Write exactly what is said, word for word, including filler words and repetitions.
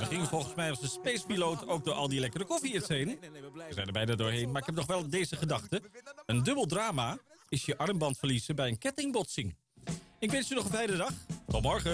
we gingen volgens mij als een spacepiloot ook door al die lekkere koffie heen. We zijn er bijna doorheen, maar ik heb nog wel deze gedachte. Een dubbel drama is je armband verliezen bij een kettingbotsing. Ik wens u nog een fijne dag. Tot morgen.